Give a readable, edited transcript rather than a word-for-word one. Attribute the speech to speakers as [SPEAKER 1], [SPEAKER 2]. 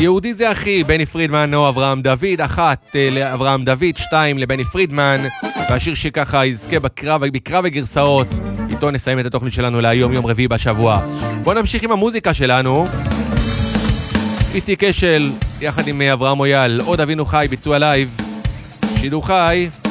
[SPEAKER 1] יהודי זה אחי, בני פרידמן או אברהם דוד, 1 לאברהם דוד, 2 לבני פרידמן, והשיר שככה יזכה בקרב הגרסאות. איתו נסיים את התוכנית שלנו להיום, יום רביעי בשבוע. בואו נמשיך עם המוזיקה שלנו. איציק קשל יחד עם אברהם מויאל, עוד אבינו חי, ביצוע לייב, שידור חי.